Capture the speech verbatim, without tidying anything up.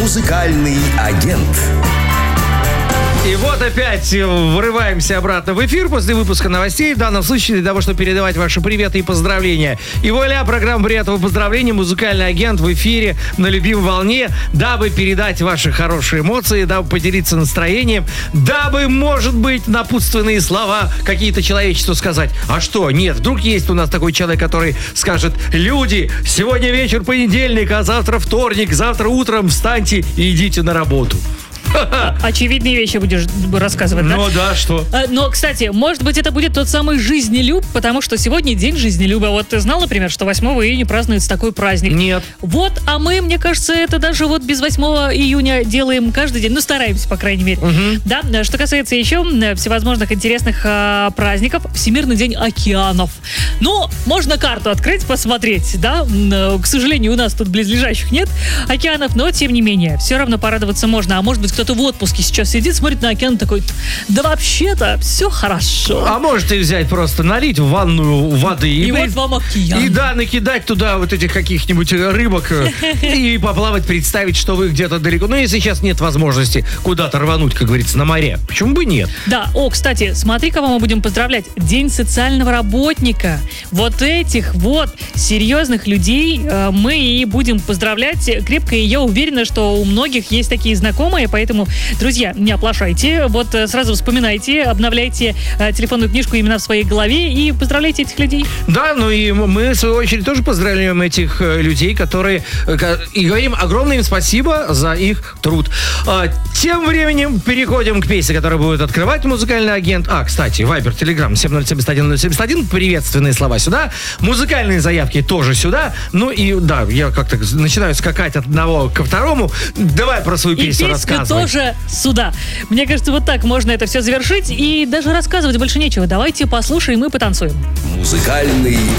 Музыкальный агент. И вот опять врываемся обратно в эфир после выпуска новостей. В данном случае для того, чтобы передавать ваши приветы и поздравления. И вуаля, программа «Приятного поздравления». Музыкальный агент в эфире на любимой волне, дабы передать ваши хорошие эмоции, дабы поделиться настроением, дабы, может быть, напутственные слова какие-то человечеству сказать. А что? Нет, вдруг есть у нас такой человек, который скажет: люди, сегодня вечер понедельник, а завтра вторник, завтра утром встаньте и идите на работу. Очевидные вещи будешь рассказывать, да? Ну да, что? Но, кстати, может быть, это будет тот самый жизнелюб, потому что сегодня день жизнелюба. Вот ты знал, например, что восьмого июня празднуется такой праздник? Нет. Вот, а мы, мне кажется, это даже вот без восьмого июня делаем каждый день. Ну, стараемся, по крайней мере. Угу. Да, что касается еще всевозможных интересных а, праздников, Всемирный день океанов. Ну, можно карту открыть, посмотреть, да? К сожалению, у нас тут близлежащих нет океанов, но, тем не менее, все равно порадоваться можно. А может быть, кто-то в отпуске сейчас сидит, смотрит на океан, такой: да вообще-то все хорошо. А можете взять просто, налить в ванную воды. И, и вот вам океан. И да, накидать туда вот этих каких-нибудь рыбок и поплавать, представить, что вы где-то далеко. Ну, если сейчас нет возможности куда-то рвануть, как говорится, на море, почему бы нет? Да, о, кстати, смотри, кого мы будем поздравлять. День социального работника. Вот этих вот серьезных людей э, мы и будем поздравлять крепко. И я уверена, что у многих есть такие знакомые, поэтому, друзья, не оплошайте. Вот э, сразу вспоминайте, обновляйте э, телефонную книжку именно в своей голове и поздравляйте этих людей. Да, ну и мы, в свою очередь, тоже поздравляем этих э, людей, которые... Э, и говорим огромное им спасибо за их труд. А, тем временем переходим к песне, которая будет открывать музыкальный агент. А, кстати, Вайбер, Телеграм, семь ноль семь один ноль семь один. Приветственные слова сюда. Музыкальные заявки тоже сюда. Ну и, да, я как-то начинаю скакать от одного ко второму. Давай про свою песню рассказывай. Тоже сюда. Мне кажется, вот так можно это все завершить. И даже рассказывать больше нечего. Давайте послушаем и потанцуем. Музыкальный